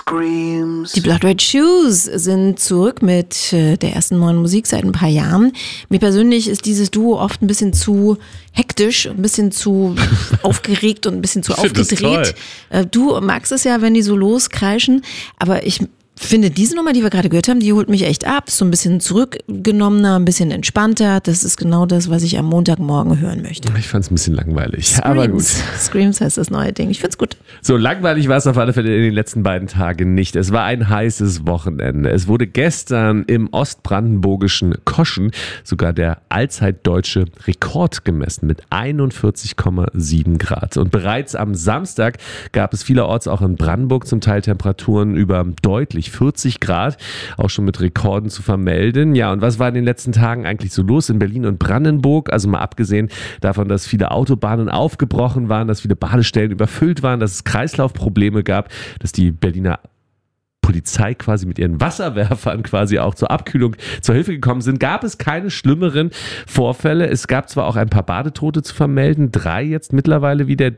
Screams. Die Blood Red Shoes sind zurück mit der ersten neuen Musik seit ein paar Jahren. Mir persönlich ist dieses Duo oft ein bisschen zu hektisch, ein bisschen zu aufgeregt und ein bisschen zu aufgedreht. Du magst es ja, wenn die so loskreischen, aber ich finde, diese Nummer, die wir gerade gehört haben, die holt mich echt ab. So ein bisschen zurückgenommener, ein bisschen entspannter. Das ist genau das, was ich am Montagmorgen hören möchte. Ich fand es ein bisschen langweilig, Screams. aber gut. Screams heißt das neue Ding. Ich find's gut. So, langweilig war es auf alle Fälle in den letzten beiden Tagen nicht. Es war ein heißes Wochenende. Es wurde gestern im ostbrandenburgischen Koschen sogar der allzeitdeutsche Rekord gemessen mit 41,7 Grad. Und bereits am Samstag gab es vielerorts auch in Brandenburg zum Teil Temperaturen über deutlich 40 Grad, auch schon mit Rekorden zu vermelden. Ja, und was war in den letzten Tagen eigentlich so los in Berlin und Brandenburg? Also mal abgesehen davon, dass viele Autobahnen aufgebrochen waren, dass viele Badestellen überfüllt waren, dass es Kreislaufprobleme gab, dass die Berliner Polizei quasi mit ihren Wasserwerfern quasi auch zur Abkühlung zur Hilfe gekommen sind, gab es keine schlimmeren Vorfälle. Es gab zwar auch ein paar Badetote zu vermelden, 3 jetzt mittlerweile, wie der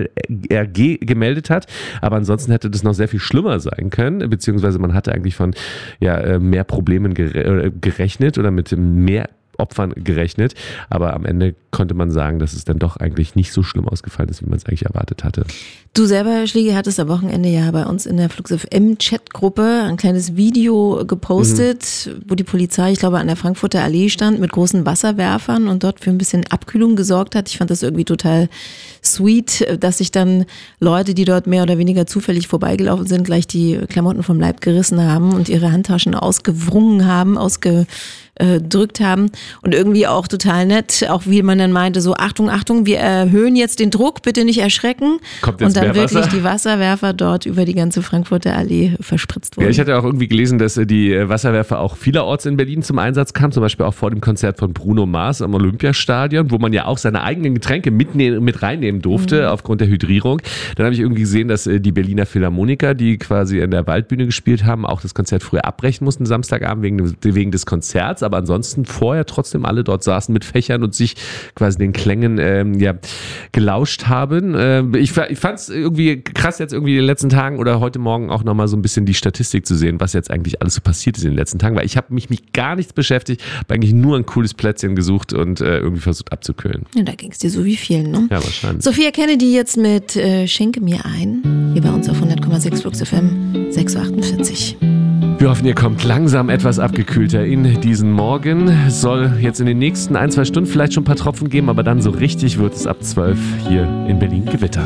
DLRG gemeldet hat, aber ansonsten hätte das noch sehr viel schlimmer sein können, beziehungsweise man hatte eigentlich von mehr Problemen gerechnet oder mit mehr Opfern gerechnet, aber am Ende konnte man sagen, dass es dann doch eigentlich nicht so schlimm ausgefallen ist, wie man es eigentlich erwartet hatte. Du selber, Schläge, hattest am Wochenende ja bei uns in der Flux FM Chatgruppe ein kleines Video gepostet, wo die Polizei, ich glaube, an der Frankfurter Allee stand mit großen Wasserwerfern und dort für ein bisschen Abkühlung gesorgt hat. Ich fand das irgendwie total sweet, dass sich dann Leute, die dort mehr oder weniger zufällig vorbeigelaufen sind, gleich die Klamotten vom Leib gerissen haben und ihre Handtaschen ausgewrungen haben, ausgedrückt haben und irgendwie auch total nett, auch wie man dann meinte, so Achtung, Achtung, wir erhöhen jetzt den Druck, bitte nicht erschrecken. Kommt jetzt und dann wirklich Wasser? Die Wasserwerfer dort über die ganze Frankfurter Allee verspritzt wurden. Ja, ich hatte auch irgendwie gelesen, dass die Wasserwerfer auch vielerorts in Berlin zum Einsatz kamen, zum Beispiel auch vor dem Konzert von Bruno Mars am Olympiastadion, wo man ja auch seine eigenen Getränke mit reinnehmen durfte aufgrund der Hydrierung. Dann habe ich irgendwie gesehen, dass die Berliner Philharmoniker, die quasi in der Waldbühne gespielt haben, auch das Konzert früher abbrechen mussten, Samstagabend wegen des Konzerts, aber ansonsten vorher trotzdem alle dort saßen mit Fächern und sich quasi den Klängen gelauscht haben. Ich fand es irgendwie krass, jetzt irgendwie in den letzten Tagen oder heute Morgen auch nochmal so ein bisschen die Statistik zu sehen, was jetzt eigentlich alles so passiert ist in den letzten Tagen, weil ich habe mich mit gar nichts beschäftigt, habe eigentlich nur ein cooles Plätzchen gesucht und irgendwie versucht abzukühlen. Ja, da ging es dir so wie vielen, ne? Ja, wahrscheinlich. Sophia Kennedy jetzt mit Schenke mir ein, hier bei uns auf 100,6 Flux FM, 6.48 Uhr. Wir hoffen, ihr kommt langsam etwas abgekühlter in diesen Morgen. Es soll jetzt in den nächsten 1-2 Stunden vielleicht schon ein paar Tropfen geben, aber dann so richtig wird es ab 12 hier in Berlin gewittern.